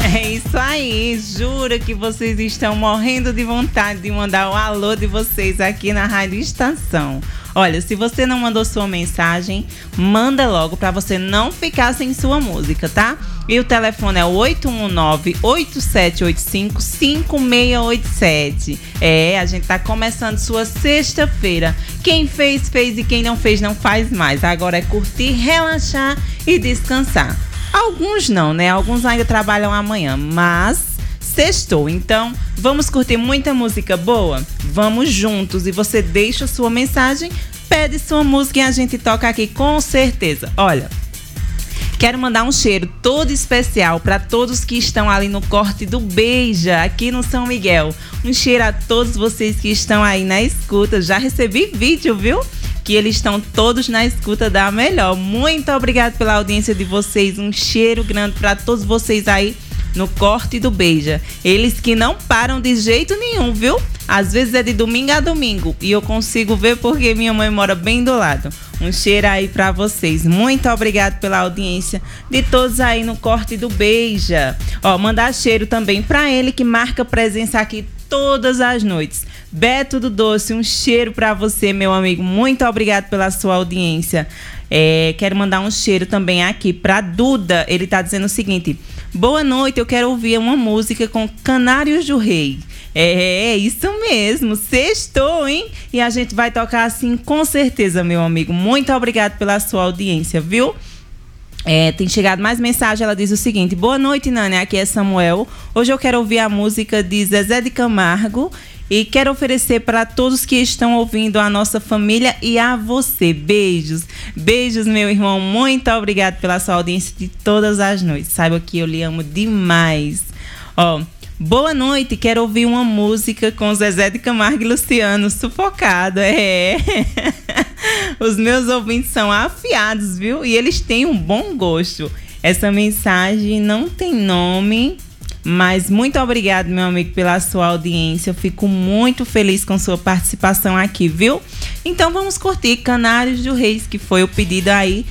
É isso aí, juro que vocês estão morrendo de vontade de mandar o alô de vocês aqui na Rádio Estação. Olha, se você não mandou sua mensagem, manda logo para você não ficar sem sua música, tá? E o telefone é o 819-8785-5687. A gente tá começando sua sexta-feira. Quem fez, fez, e quem não fez, não faz mais. Agora é curtir, relaxar e descansar. Alguns não, né? Alguns ainda trabalham amanhã, mas sextou. Então, vamos curtir muita música boa? Vamos juntos. E você deixa sua mensagem, pede sua música e a gente toca aqui com certeza. Olha, quero mandar um cheiro todo especial para todos que estão ali no Corte do Beija, aqui no São Miguel. Um cheiro a todos vocês que estão aí na escuta. Já recebi vídeo, viu? Que eles estão todos na escuta da melhor. Muito obrigado pela audiência de vocês. Um cheiro grande para todos vocês aí no Corte do Beija. Eles que não param de jeito nenhum, viu? Às vezes é de domingo a domingo e eu consigo ver porque minha mãe mora bem do lado. Um cheiro aí pra vocês. Muito obrigado pela audiência de todos aí no Corte do Beija. Ó, mandar cheiro também pra ele que marca presença aqui todas as noites. Beto do Doce, um cheiro pra você, meu amigo. Muito obrigado pela sua audiência. Quero mandar um cheiro também aqui pra Duda. Ele tá dizendo o seguinte: boa noite, eu quero ouvir uma música com Canários do Rei. Isso mesmo, sextou, hein? E a gente vai tocar assim com certeza, meu amigo. Muito obrigado pela sua audiência, viu? Tem chegado mais mensagem, ela diz o seguinte: boa noite, Nani, aqui é Samuel. Hoje eu quero ouvir a música de Zezé de Camargo e quero oferecer para todos que estão ouvindo, a nossa família e a você. Beijos. Beijos, meu irmão. Muito obrigado pela sua audiência de todas as noites. Saiba que eu lhe amo demais. Ó, boa noite, quero ouvir uma música com Zezé de Camargo e Luciano, Sufocado. Os meus ouvintes são afiados, viu? E eles têm um bom gosto. Essa mensagem não tem nome, mas muito obrigado, meu amigo, pela sua audiência. Eu fico muito feliz com sua participação aqui, viu? Então vamos curtir Canários do Reis, que foi o pedido aí